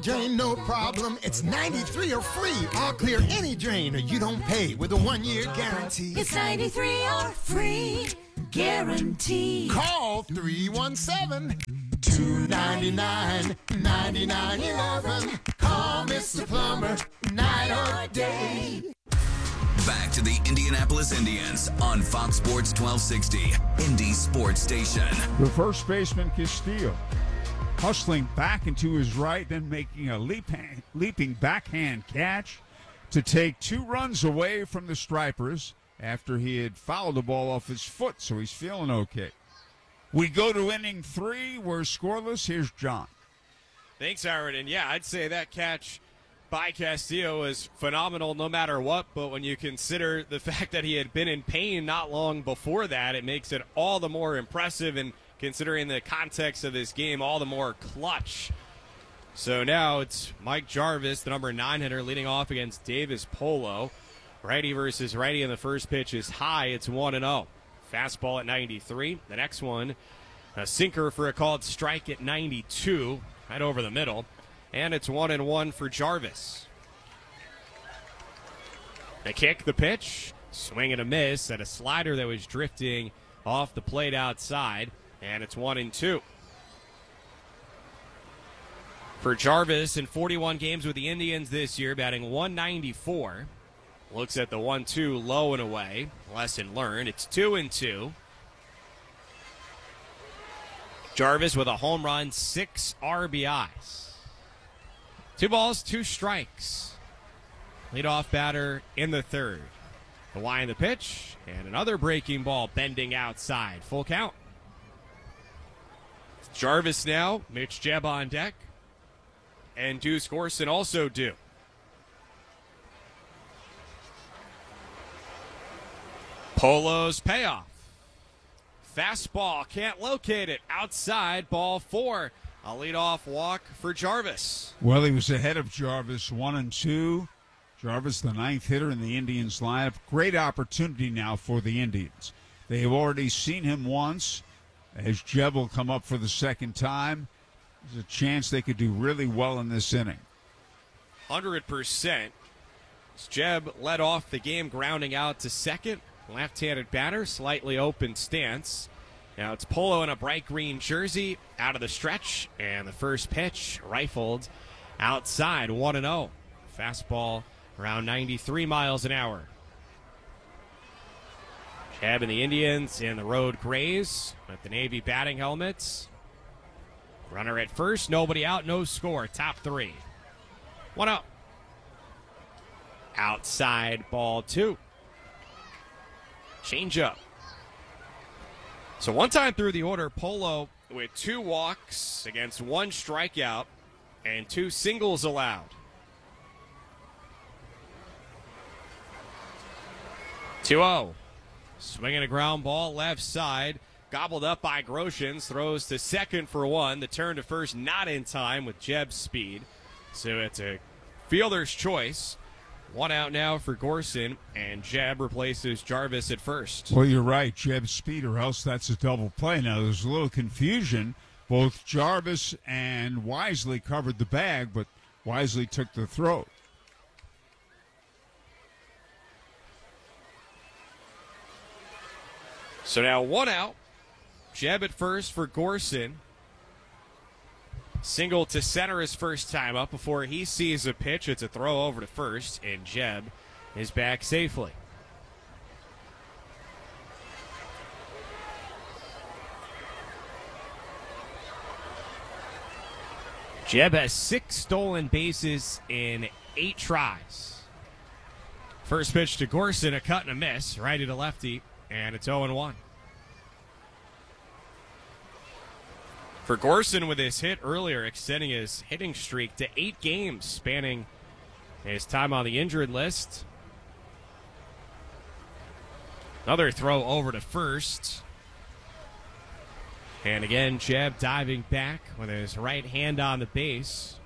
drain, no problem. It's 93 or free. I'll clear any drain or you don't pay with a 1-year guarantee. It's 93 or free guarantee. Call 317-299-9911. Call Mr. Plumber, night or day. Back to the Indianapolis Indians on Fox Sports 1260, Indy Sports Station. The first baseman, Castillo, hustling back into his right, then making a leaping backhand catch to take 2 runs away from the Stripers after he had fouled the ball off his foot, so he's feeling okay. We go to inning 3. We're scoreless. Here's John. Thanks, Howard. And, yeah, I'd say that catch by Castillo is phenomenal no matter what, but when you consider the fact that he had been in pain not long before that, it makes it all the more impressive, and considering the context of this game, all the more clutch. So now it's Mike Jarvis, the number 9 hitter, leading off against Davis Polo. Righty versus righty, and the first pitch is high. It's 1-0. Fastball at 93. The next one, a sinker for a called strike at 92, right over the middle. And it's 1-1 for Jarvis. The kick, the pitch, swing and a miss at a slider that was drifting off the plate outside. And it's 1-2. For Jarvis, in 41 games with the Indians this year, batting 194. Looks at the 1-2 low and away. Lesson learned. It's 2-2. Jarvis with a home run, 6 RBIs. 2 balls, 2 strikes. Leadoff batter in the third. The line, the pitch, and another breaking ball bending outside. Full count. Jarvis now, Mitch Jebb on deck, and Deuce Gorson also due. Polo's payoff. Fastball, can't locate it. Outside, ball 4. A leadoff walk for Jarvis. Well, he was ahead of Jarvis, 1-2. Jarvis, the 9th hitter in the Indians lineup. Great opportunity now for the Indians. They have already seen him once, as Jebb will come up for the second time. There's a chance they could do really well in this inning. 100%. Jebb led off the game, grounding out to second. Left-handed batter, slightly open stance. Now it's Polo in a bright green jersey out of the stretch, and the first pitch rifled outside, 1-0. Fastball around 93 miles an hour. Jebb and the Indians in the road grays with the Navy batting helmets. Runner at first, nobody out, no score, top 3. 1-0. Outside, ball 2. Change up. So one time through the order, Polo with 2 walks against 1 strikeout and 2 singles allowed. 2-0. Swinging a ground ball left side. Gobbled up by Groshans. Throws to second for 1. The turn to first not in time with Jebb's speed. So it's a fielder's choice. 1 out now for Gorson, and Jebb replaces Jarvis at first. Well, you're right, Jebb's speed, or else that's a double play. Now, there's a little confusion. Both Jarvis and Wisely covered the bag, but Wisely took the throw. So now 1 out. Jebb at first for Gorson. Single to center his first time up before he sees a pitch. It's a throw over to first, and Jebb is back safely. Jebb has 6 stolen bases in 8 tries. First pitch to Gorson, a cut and a miss, righty to lefty, and it's 0-1. For Gorson with his hit earlier, extending his hitting streak to 8 games, spanning his time on the injured list. Another throw over to first. And again, Jebb diving back with his right hand on the base.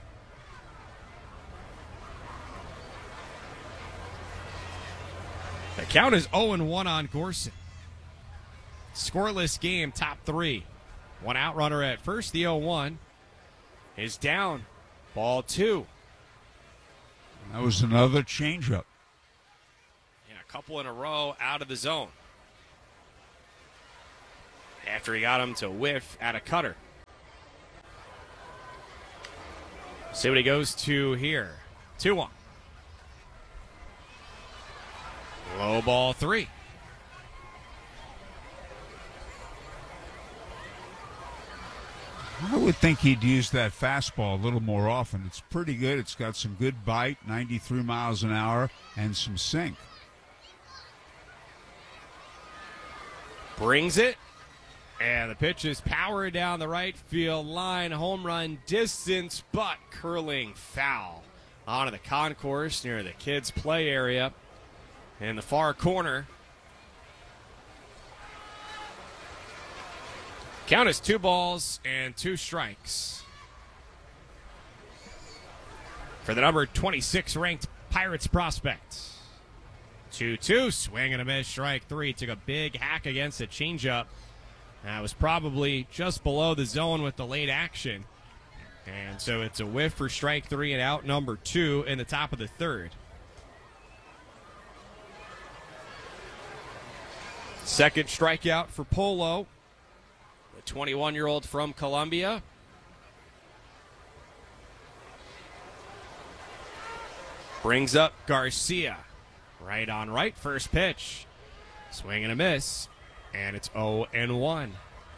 The count is 0-1 on Gorson. Scoreless game, top 3. 1 out runner at first. The 0-1 is down Ball 2. That was another changeup. Yeah, a couple in a row out of the zone. After he got him to whiff at a cutter. See what he goes to here. 2-1. Low ball 3. I would think he'd use that fastball a little more often. It's pretty good. It's got some good bite, 93 miles an hour, and some sink. Brings it. And the pitch is powered down the right field line. Home run distance, but curling foul. Onto the concourse near the kids' play area in the far corner. Count is 2 balls and 2 strikes. For the number 26 ranked Pirates prospect. 2-2, swing and a miss, strike 3. Took a big hack against a changeup. That was probably just below the zone with the late action. And so it's a whiff for strike 3 and out number 2 in the top of the 3rd. Second strikeout for Polo, the 21-year-old from Columbia. Brings up Garcia. Right on right, first pitch. Swing and a miss. And it's 0-1.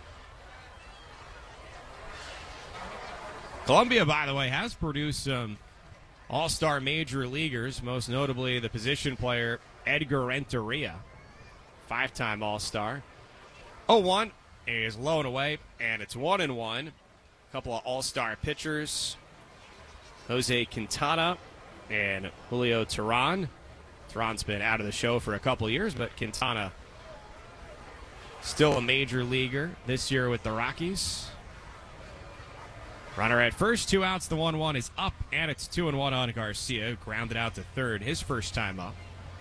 Columbia, by the way, has produced some all-star major leaguers, most notably the position player Edgar Renteria, 5-time all-star. 0-1 is low and away, and it's 1-1. A couple of all-star pitchers, Jose Quintana and Julio Teheran. Teheran's been out of the show for a couple of years, but Quintana still a major leaguer this year with the Rockies. Runner at first, 2 outs. The 1-1 is up, and it's 2-1 on Garcia. Grounded out to third, his first time up.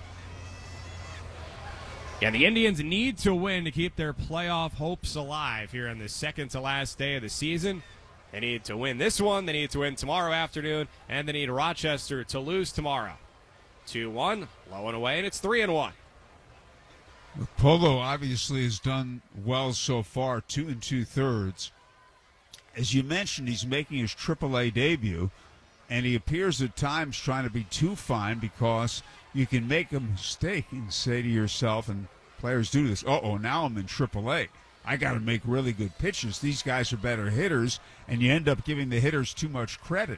Yeah, the Indians need to win to keep their playoff hopes alive here on the second to last day of the season. They need to win this one. They need to win tomorrow afternoon, and they need Rochester to lose tomorrow. 2-1, low and away, and it's 3-1. Polo obviously has done well so far, 2 2/3. As you mentioned, he's making his AAA debut, and he appears at times trying to be too fine because you can make a mistake and say to yourself, and players do this, now I'm in AAA. I got to make really good pitches. These guys are better hitters, and you end up giving the hitters too much credit.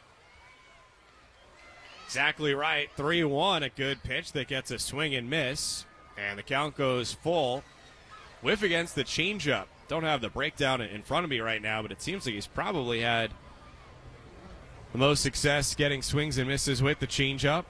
Exactly right. 3-1, a good pitch that gets a swing and miss. And the count goes full. Whiff against the changeup. Don't have the breakdown in front of me right now, but it seems like he's probably had the most success getting swings and misses with the changeup.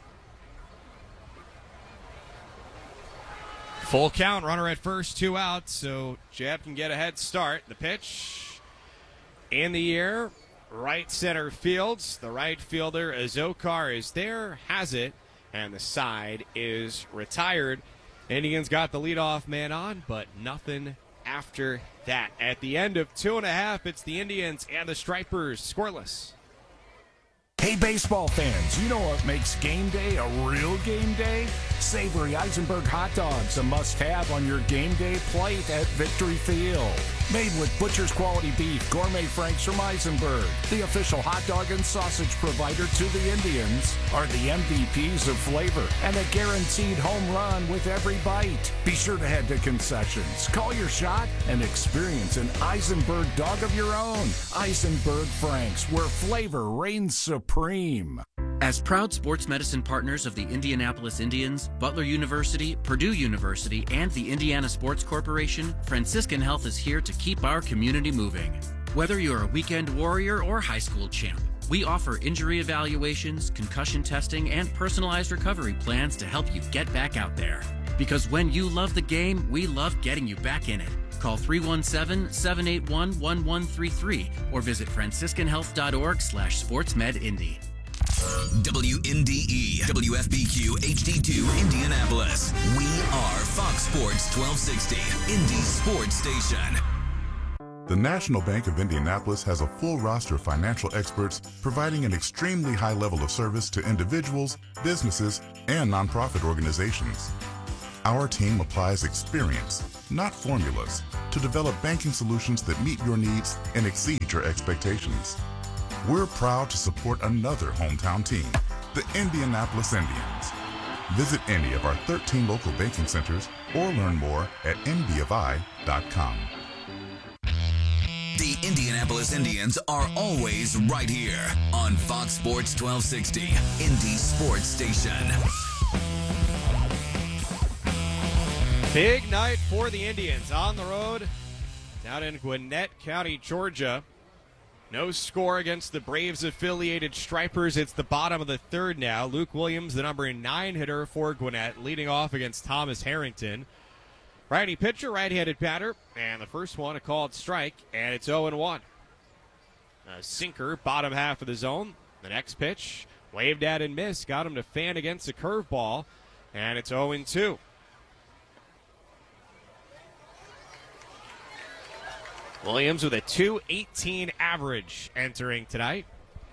Full count, runner at first, 2 outs, so Jeb can get a head start. The pitch in the air, right center fields. The right fielder, Azokar, is there, has it, and the side is retired. Indians got the leadoff man on, but nothing after that. At the end of 2.5, it's the Indians and the Stripers scoreless. Hey, baseball fans, you know what makes game day a real game day? Savory Eisenberg hot dogs, a must-have on your game day plate at Victory Field. Made with butcher's quality beef, gourmet franks from Eisenberg, the official hot dog and sausage provider to the Indians, are the MVPs of flavor and a guaranteed home run with every bite. Be sure to head to concessions, call your shot, and experience an Eisenberg dog of your own. Eisenberg Franks, where flavor reigns supreme. As proud sports medicine partners of the Indianapolis Indians, Butler University, Purdue University, and the Indiana Sports Corporation, Franciscan Health is here to keep our community moving. Whether you're a weekend warrior or high school champ, we offer injury evaluations, concussion testing, and personalized recovery plans to help you get back out there. Because when you love the game, we love getting you back in it. Call 317-781-1133 or visit franciscanhealth.org/sportsmedindy. WNDE, WFBQ HD2 Indianapolis. We are Fox Sports 1260, Indy Sports Station. The National Bank of Indianapolis has a full roster of financial experts providing an extremely high level of service to individuals, businesses, and nonprofit organizations. Our team applies experience, not formulas, to develop banking solutions that meet your needs and exceed your expectations. We're proud to support another hometown team, the Indianapolis Indians. Visit any of our 13 local banking centers or learn more at ndofI.com. The Indianapolis Indians are always right here on Fox Sports 1260, Indy Sports Station. Big night for the Indians on the road down in Gwinnett County, Georgia. No score against the Braves-affiliated Stripers. It's the bottom of the third now. Luke Williams, the number 9 hitter for Gwinnett, leading off against Thomas Harrington. Righty pitcher, right-handed batter, and the first one a called strike, and it's 0-1. A sinker, bottom half of the zone. The next pitch, waved at and missed, got him to fan against a curveball, and it's 0-2. Williams with a .218 average entering tonight.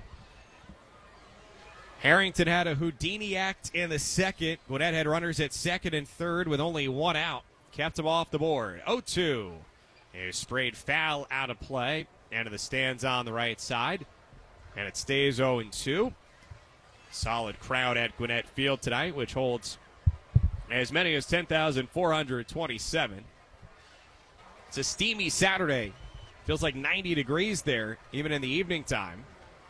Harrington had a Houdini act in the second. Gwinnett had runners at second and third with only one out. Kept him off the board. 0-2. He sprayed foul out of play. And to the stands on the right side. And it stays 0-2. Solid crowd at Gwinnett Field tonight, which holds as many as 10,427. It's a steamy Saturday. Feels like 90 degrees there, even in the evening time.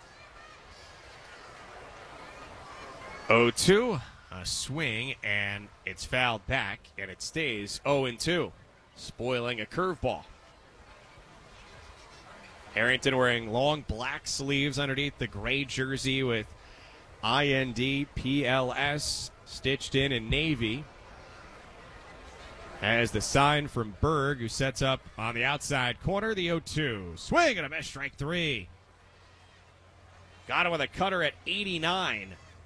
0-2. A swing, and it's fouled back, and it stays 0-2, spoiling a curveball. Harrington wearing long black sleeves underneath the gray jersey with INDPLS stitched in navy. As the sign from Berg, who sets up on the outside corner, the 0-2. Swing and a miss, strike 3. Got him with a cutter at 89.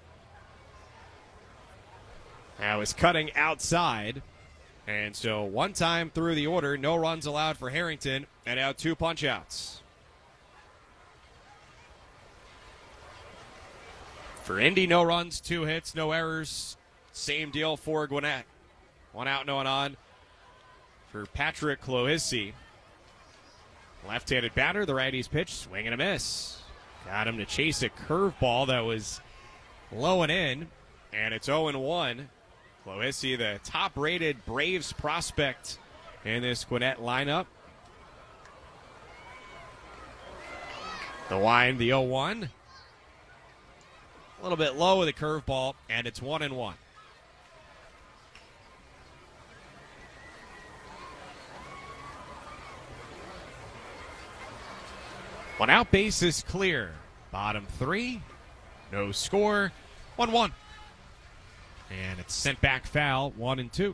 Now is cutting outside. And so one time through the order, no runs allowed for Harrington, and out 2 punch-outs. For Indy, no runs, 2 hits, no errors. Same deal for Gwinnett. 1 out, no one on for Patrick Clohissy. Left-handed batter, the righty's pitch, swing and a miss. Got him to chase a curveball that was low and in, and it's 0-1. Clohissy, the top-rated Braves prospect in this Gwinnett lineup. The wind, the 0-1. A little bit low with a curveball, and it's 1-1. One out, base is clear. Bottom 3, no score, 1-1. And it's sent back foul, 1-2.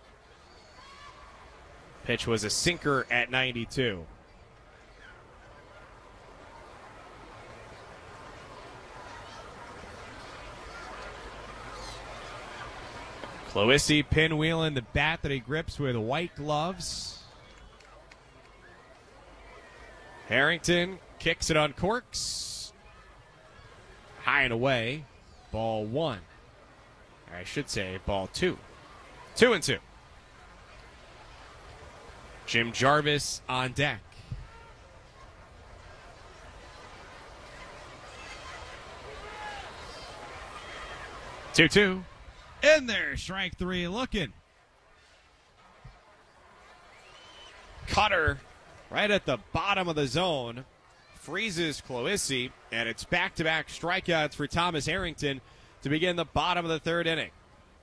Pitch was a sinker at 92. Clohissy pinwheeling the bat that he grips with white gloves. Harrington kicks it on corks. High and away. Ball 1. I should say ball 2. 2-2. Jim Jarvis on deck. Two. In there, strike 3 looking. Cutter right at the bottom of the zone. Freezes Clohissy, and it's back-to-back strikeouts for Thomas Harrington to begin the bottom of the third inning.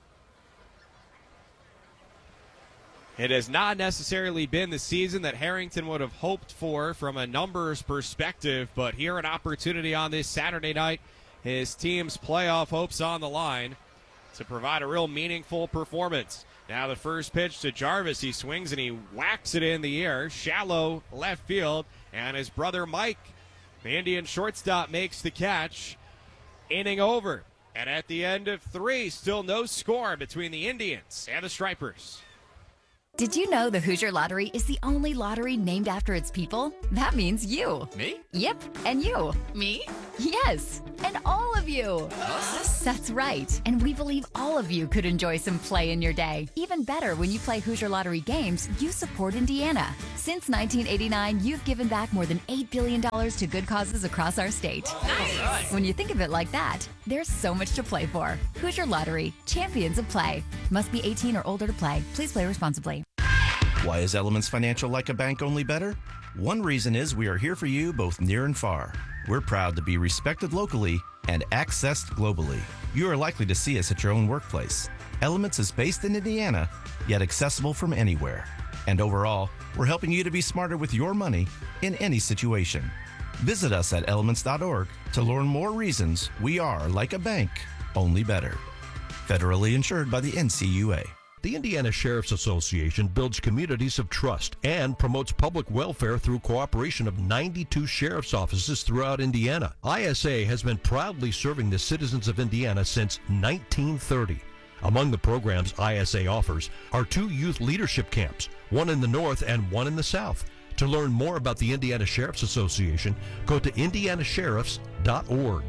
It has not necessarily been the season that Harrington would have hoped for from a numbers perspective, but here an opportunity on this Saturday night. His team's playoff hopes on the line to provide a real meaningful performance. Now the first pitch to Jarvis. He swings and he whacks it in the air. Shallow left field. And his brother Mike, the Indian shortstop, makes the catch. Inning over. And at the end of 3, still no score between the Indians and the Stripers. Did you know the Hoosier Lottery is the only lottery named after its people? That means you. Me? Yep, and you. Me? Yes, and all of you. Us? That's right. And we believe all of you could enjoy some play in your day. Even better, when you play Hoosier Lottery games, you support Indiana. Since 1989, you've given back more than $8 billion to good causes across our state. Nice. When you think of it like that, there's so much to play for. Hoosier Lottery, champions of play. Must be 18 or older to play. Please play responsibly. Why is Elements Financial like a bank only better? One reason is we are here for you both near and far. We're proud to be respected locally and accessed globally. You are likely to see us at your own workplace. Elements is based in Indiana, yet accessible from anywhere. And overall, we're helping you to be smarter with your money in any situation. Visit us at elements.org to learn more reasons we are like a bank, only better. Federally insured by the NCUA. The Indiana Sheriff's Association builds communities of trust and promotes public welfare through cooperation of 92 sheriff's offices throughout Indiana. ISA has been proudly serving the citizens of Indiana since 1930. Among the programs ISA offers are 2 youth leadership camps, one in the north and one in the south. To learn more about the Indiana Sheriff's Association, go to indianasheriffs.org.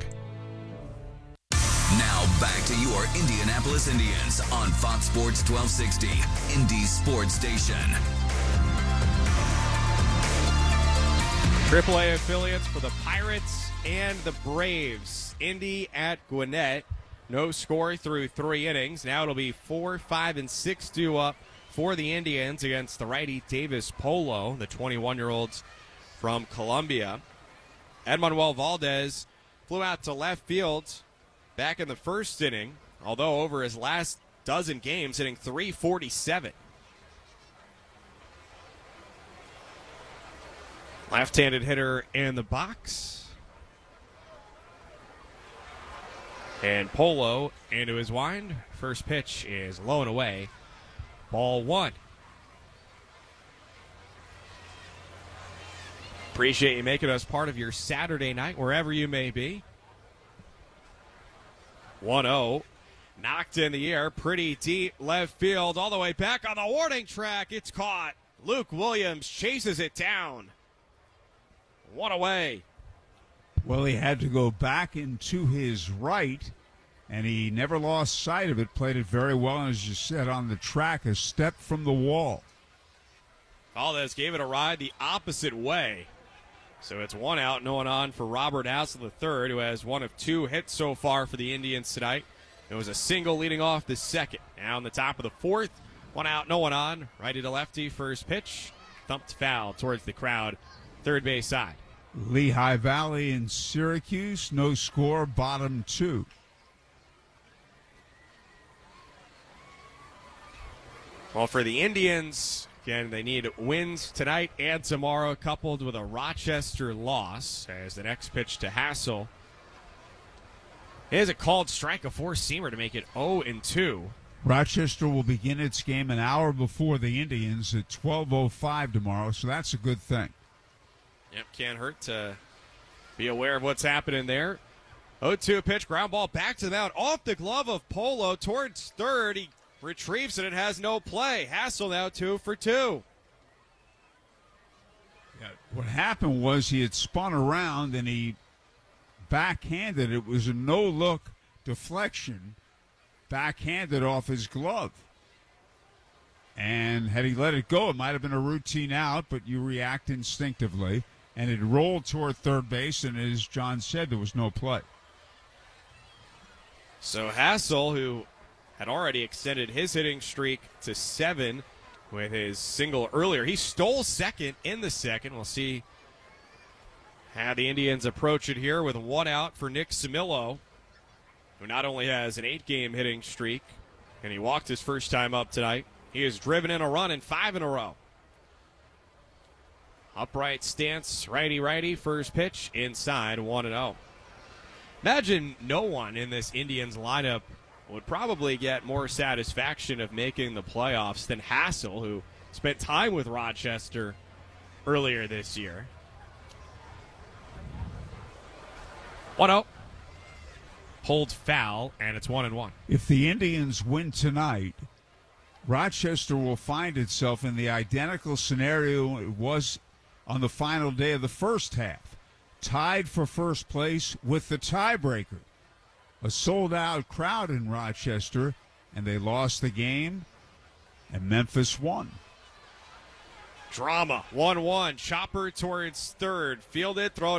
Now back to your Indianapolis Indians on Fox Sports 1260, Indy's sports station. AAA affiliates for the Pirates and the Braves. Indy at Gwinnett. No score through 3 innings. Now it'll be 4, 5, and 6 due up for the Indians against the righty Davis Polo, the 21-year-olds from Columbia. Edmanuel Valdez flew out to left field back in the first inning, although over his last dozen games, hitting .347. Left-handed hitter in the box. And Polo into his wind. First pitch is low and away. Ball 1. Appreciate you making us part of your Saturday night, wherever you may be. 1-0. Knocked in the air, pretty deep left field, all the way back on the warning track. It's caught. Luke Williams chases it down. 1 away. Well, he had to go back into his right, and he never lost sight of it. Played it very well, and as you said, on the track, a step from the wall. Valdez gave it a ride the opposite way. So it's 1 out, no one on for Robert Hassel III, who has 1 of 2 hits so far for the Indians tonight. It was a single leading off the second. Now in the top of the 4th, 1 out, no one on. Righty to lefty, first pitch. Thumped foul towards the crowd, third base side. Lehigh Valley and Syracuse, no score, bottom 2. Well, for the Indians, again, they need wins tonight and tomorrow, coupled with a Rochester loss, as the next pitch to Hassel is a called strike, a four-seamer to make it 0-2. Rochester will begin its game an hour before the Indians at 12:05 tomorrow, so that's a good thing. Yep, can't hurt to be aware of what's happening there. 0-2 pitch, ground ball back to the mound, off the glove of Polo towards third. He retrieves it and has no play. Hassel now 2 for 2. Yeah, what happened was he had spun around and he backhanded. It was a no-look deflection, backhanded off his glove. And had he let it go, it might have been a routine out, but you react instinctively. And it rolled toward third base, and as John said, there was no play. So Hassel, who had already extended his hitting streak to 7 with his single earlier, he stole second in the second. We'll see how the Indians approach it here with 1 out for Nick Simillo, who not only has an 8-game hitting streak, and he walked his first time up tonight, he has driven in a run in 5 in a row. Upright stance, righty-righty, first pitch, inside, 1-0. Imagine no one in this Indians lineup would probably get more satisfaction of making the playoffs than Hassel, who spent time with Rochester earlier this year. 1-0. Pulled foul, and it's 1-1. If the Indians win tonight, Rochester will find itself in the identical scenario it was on the final day of the first half, tied for first place with the tiebreaker. A sold-out crowd in Rochester, and they lost the game, and Memphis won. Drama, 1-1. Chopper towards third. Fielded, throw it